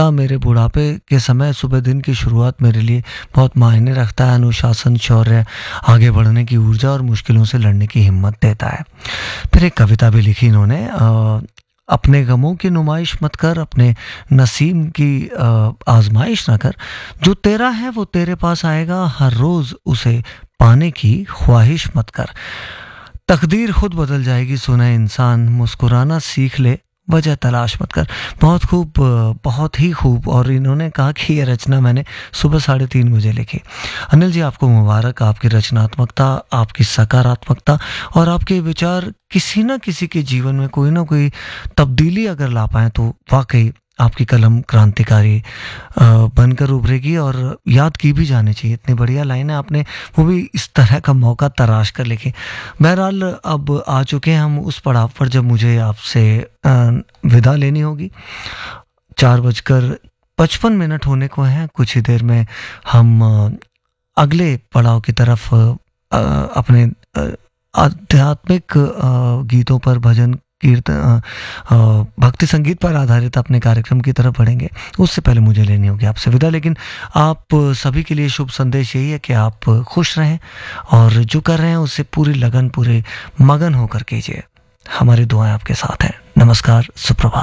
सप्ताह मेरे बुढ़ापे के समय सुबह दिन की शुरुआत मेरे लिए बहुत मायने रखता है। अनुशासन, शौर्य, आगे बढ़ने की ऊर्जा और मुश्किलों से लड़ने की हिम्मत देता है। फिर एक कविता भी लिखी इन्होंने, अपने गमों की नुमाइश मत कर, अपने नसीब की आजमाइश ना कर। जो तेरा है वो तेरे पास आएगा, हर रोज उसे पाने की ख्वाहिश मत कर। तकदीर खुद बदल जाएगी सुना इंसान, मुस्कुराना सीख ले, वजह तलाश मत कर। बहुत खूब, बहुत ही खूब। और इन्होंने कहा कि ये रचना मैंने सुबह 3:30 बजे लिखी। अनिल जी, आपको मुबारक। आपकी रचनात्मकता, आपकी सकारात्मकता और आपके विचार किसी न किसी के जीवन में कोई ना कोई तब्दीली अगर ला पाए तो वाकई आपकी कलम क्रांतिकारी बनकर उभरेगी और याद की भी जानी चाहिए। इतनी बढ़िया लाइन है आपने, वो भी इस तरह का मौका तराश कर लिखी। बहरहाल अब आ चुके हैं हम उस पड़ाव पर जब मुझे आपसे विदा लेनी होगी। 4:55 होने को हैं। कुछ ही देर में हम अगले पड़ाव की तरफ अपने आध्यात्मिक गीतों पर, भजन कीर्तन, भक्ति संगीत पर आधारित अपने कार्यक्रम की तरफ बढ़ेंगे। उससे पहले मुझे लेनी होगी आपसे विदा, लेकिन आप सभी के लिए शुभ संदेश यही है कि आप खुश रहें और जो कर रहे हैं उससे पूरी लगन, पूरे मगन होकर कीजिए। हमारी दुआएं आपके साथ हैं। नमस्कार, सुप्रभात।